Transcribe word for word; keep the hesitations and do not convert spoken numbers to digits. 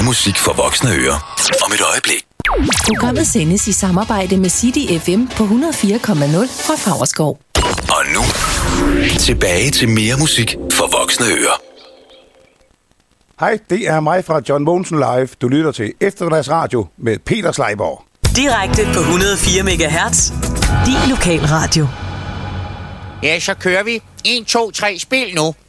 musik for voksne ører. Om et øjeblik. Programmet sendes i samarbejde med City F M på hundrede og fire komma nul fra Favrskov. Og nu, tilbage til mere musik for voksne ører. Hej, det er mig fra John Mogensen Live. Du lytter til Eftermiddagsradio med Peter Sleiborg. Direkte på hundrede og fire megahertz. Din lokalradio. Ja, så kører vi. en, to, tre, spil nu.